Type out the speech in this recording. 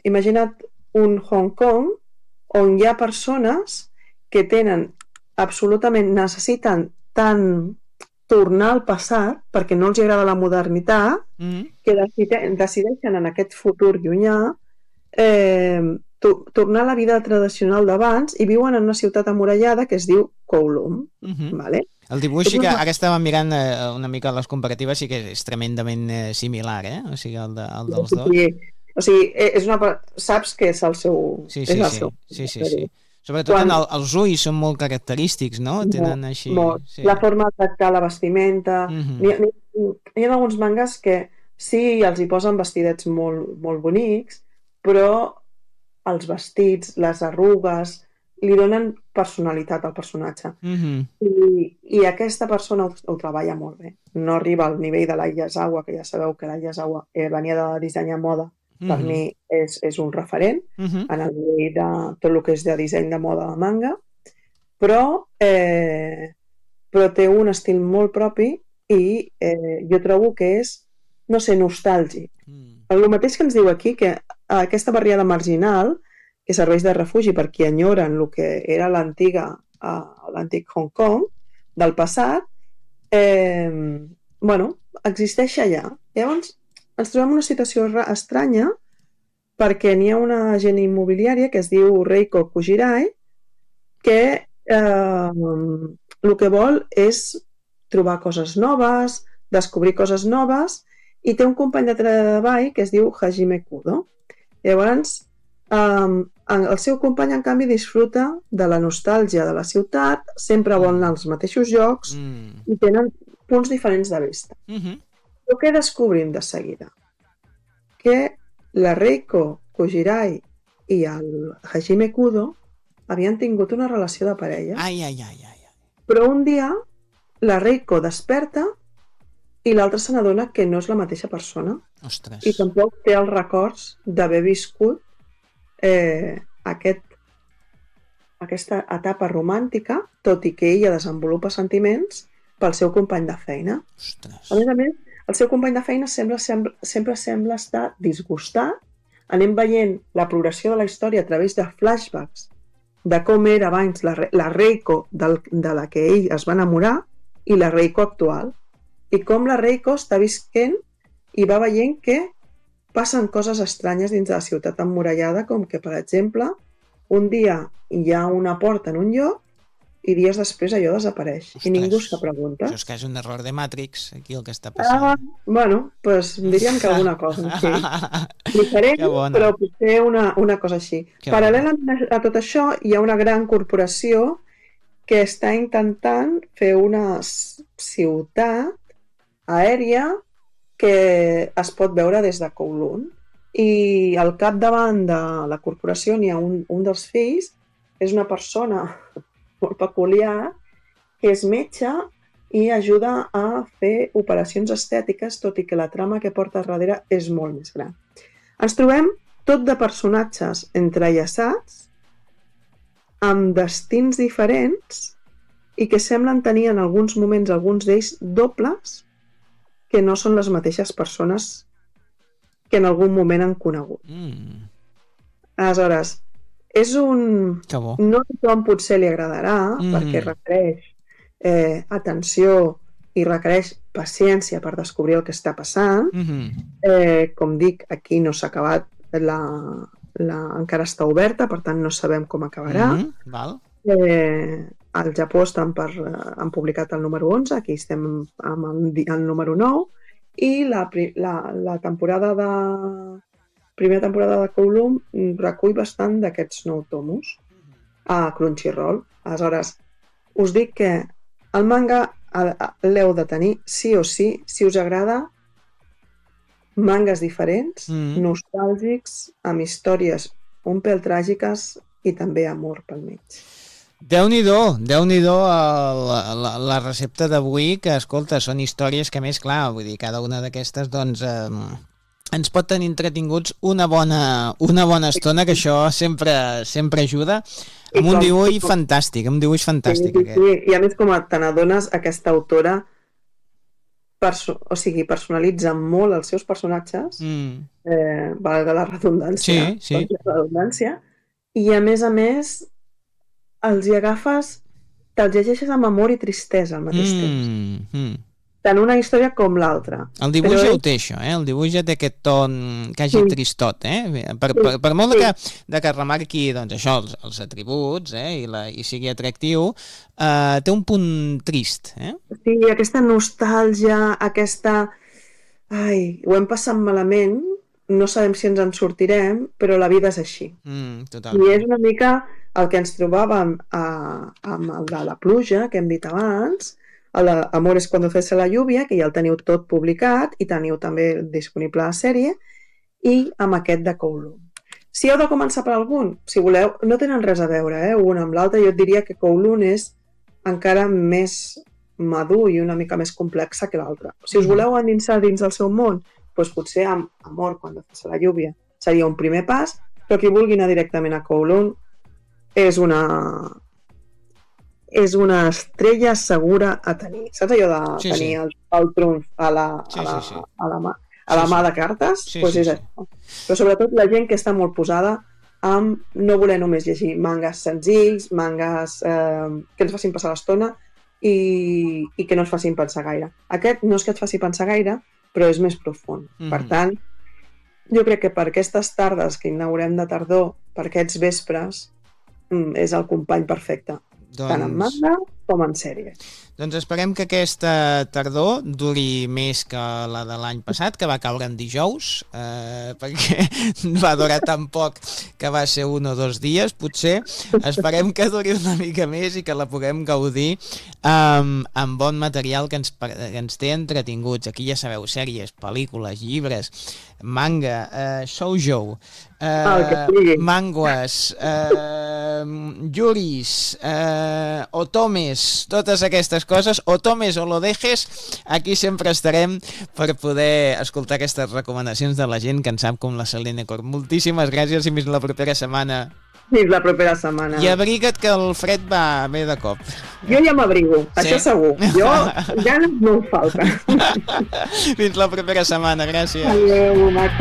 imagina't un Hong Kong on hi ha persones que tenen necessiten tant tornar al passat perquè no els agrada la modernitat que decideixen en aquest futur llunyà tornar a la vida tradicional d'abans i viuen en una ciutat amurallada que es diu Kowloon. Vale? El dibuix sí que ara estàvem mirant una mica les comparatives, sí que és tremendament similar, o sigui, el dels dos. O sigui, saps que és el seu... Sí. Sobretot els ulls són molt característics, no? Tenen així... La forma de tractar la vestimenta... Hi ha alguns mangas que sí, els hi posen vestidets molt, molt bonics, però els vestits, les arrugues, li donen personalitat al personatge. I aquesta persona ho treballa molt bé. No arriba al nivell de l'Aiyazawa, que ja sabeu que l'Aiyazawa venia de dissenyar moda. Per mi és un referent en el nivell de tot el que és de disseny de moda de manga, però té un estil molt propi i jo trobo que és, no sé, nostàlgic. El mateix que ens diu aquí, que aquesta barriada marginal, que serveix de refugi per qui enyoren el que era l'antic Hong Kong del passat, existeix allà. Llavors, ens trobem en una situació estranya perquè n'hi ha una agent immobiliària que es diu Reiko Kujirai que el que vol és trobar coses noves, descobrir coses noves i té un company de treball que es diu Hajime Kudo. Llavors, el seu company, en canvi, disfruta de la nostàlgia de la ciutat, sempre vol anar als mateixos llocs i tenen punts diferents de vista. Però què descobrim de seguida? Que la Reiko Kujirai i el Hajime Kudo havien tingut una relació de parella. Però un dia la Reiko desperta i l'altre se n'adona que no és la mateixa persona. Ostres. I tampoc té els records d'haver viscut aquesta etapa romàntica, tot i que ella desenvolupa sentiments pel seu company de feina. Ostres. A més, el seu company de feina sempre sembla estar disgustat. Anem veient la progressió de la història a través de flashbacks de com era abans la Reiko de la que ell es va enamorar i la Reiko actual. I com la Reiko està visquent i va veient que passen coses estranyes dins de la ciutat emmurallada, com que, per exemple, un dia hi ha una porta en un lloc i dies després allò desapareix. Ostres, i ningú se pregunta. Això és que és un error de Matrix, aquí el que està passant. Diríem que alguna cosa així. Diferent, però potser una cosa així. Paral·lelament a tot això, hi ha una gran corporació que està intentant fer una ciutat aèria que es pot veure des de Kowloon. I al capdavant de la corporació n'hi ha un dels fills, és una persona molt peculiar, que és metge i ajuda a fer operacions estètiques, tot i que la trama que porta darrere és molt més gran. Ens trobem tot de personatges entrellaçats, amb destins diferents i que semblen tenir en alguns moments, alguns d'ells, dobles, que no són les mateixes persones que en algun moment han conegut. Aleshores, és un... No a tothom potser li agradarà, perquè requereix atenció i requereix paciència per descobrir el que està passant. Com dic, aquí no s'ha acabat, encara està oberta, per tant no sabem com acabarà. Al Japó han publicat el número 11, aquí estem amb el número 9, i la primera temporada de Kowloon recull bastant d'aquests 9 tomos a Crunchyroll. Aleshores, us dic que el manga l'heu de tenir sí o sí, si us agrada mangas diferents, nostàlgics, amb històries un pèl tràgiques i també amor pel mig. Déu-n'hi-do la recepta d'avui, que, escolta, són històries que, més clar, vull dir, cada una d'aquestes, doncs, ens pot tenir entretinguts una bona estona, que això sempre ajuda, amb un dibuix fantàstic, Sí, i a més, com te n'adones, aquesta autora personalitzen molt els seus personatges, valga la redundància, i a més els hi agafes, te'ls llegeixes amb amor i tristesa al mateix temps. Tant una història com l'altra. El dibuix ja ho té, això, el dibuix ja té aquest ton quasi tristot, per molt de que remarqui doncs, això, els atributs i sigui atractiu, té un punt trist. Sí, aquesta nostàlgia, aquesta... Ai, ho hem passat malament, no sabem si ens en sortirem, però la vida és així. Totalment. I és una mica el que ens trobàvem amb el de la pluja, que hem dit abans, el de Amores cuando cese la lluvia, que ja el teniu tot publicat i teniu també disponible a la sèrie, i amb aquest de Kowloon. Si heu de començar per algun, si voleu, no tenen res a veure, un amb l'altre. Jo et diria que Kowloon és encara més madur i una mica més complexa que l'altre. Si us voleu endinsar dins del seu món, doncs potser amb Amor cuando cese la lluvia seria un primer pas, però qui vulgui anar directament a Kowloon és una estrella segura a tenir. Saps allò de tenir el trumf a la mà de cartes? Doncs és això. Però sobretot la gent que està molt posada amb no voler només llegir mangas senzills, mangas que ens facin passar l'estona i que no ens facin pensar gaire. Aquest no és que et faci pensar gaire, però és més profund. Per tant, jo crec que per aquestes tardes que inaugurem de tardor, per aquests vespres, és el company perfecte. Tant en manga com en sèrie. Doncs esperem que aquesta tardor duri més que la de l'any passat, que va caure en dijous, perquè va durar tan poc que va ser 1 o 2 dies, potser. Esperem que duri una mica més i que la puguem gaudir amb bon material que ens té entretinguts. Aquí ja sabeu, sèries, pel·lícules, llibres, manga, shoujo, mangues, yuris, otomes, totes aquestes coses, otomes o lo dejes, aquí sempre estarem per poder escoltar aquestes recomanacions de la gent que en sap com la Selene Cor. Moltíssimes gràcies i fins la propera setmana. Fins la propera setmana. I abriga't que el fred va bé de cop. Jo ja m'abrigo, això segur. Jo ja no em falta. Fins la propera setmana, gràcies. Adéu, maco.